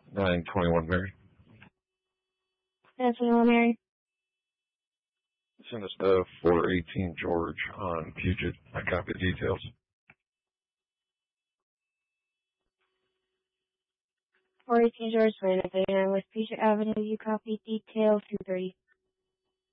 921 Mary. 921 Mary. Send us to 418 George on Puget. I copy the details. 418 George, West Puget Avenue. You copy details 230.